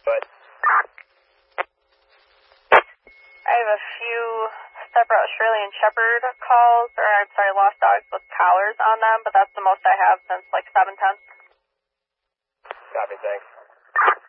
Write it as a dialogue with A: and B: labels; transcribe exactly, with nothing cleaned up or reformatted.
A: But
B: I have a few separate Australian Shepherd calls, or I'm sorry, lost dogs with collars on them, but that's the most I have since like seven ten.
A: copy, thanks.